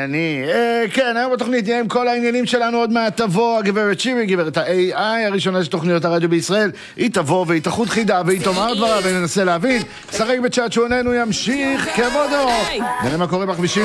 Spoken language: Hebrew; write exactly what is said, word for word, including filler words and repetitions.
אני. אה, כן, היום בתוכנית נהיה עם כל העניינים שלנו. עוד מעט תבוא הגברת שירי, גברת ה-איי איי הראשונה של תוכניות הרדיו בישראל. היא תבוא והיא תחוד חידה והיא תאמר דברה וננסה להבין. שחק בצ'אט שעוננו ימשיך כבודו. נראה מה קורה בכבישים.